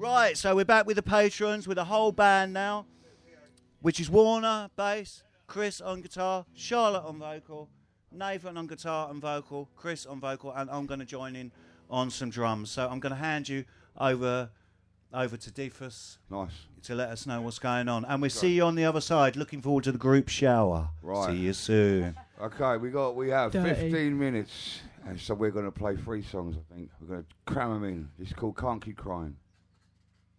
Right, so we're back with the patrons, with a whole band now, which is Warner, bass, Chris on guitar, Charlotte on vocal, Nathan on guitar and vocal, Chris on vocal, and I'm going to join in on some drums. So I'm going to hand you over to Defus. Nice. To let us know what's going on. And we'll see you on the other side. Looking forward to the group shower. Right. See you soon. Okay, we have 15 minutes, and so we're going to play 3 songs, I think. We're going to cram them in. It's called Can't Keep Crying.